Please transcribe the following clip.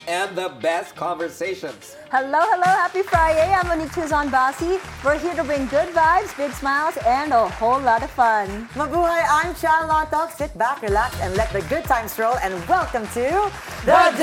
and the best conversations. Hello, hello, happy Friday. I'm Monique Tuzon Basi. We're here to bring good vibes, big smiles, and a whole lot of fun. Mabuhay, I'm Chan Lontok. Sit back, relax, and let the good times roll. And welcome to The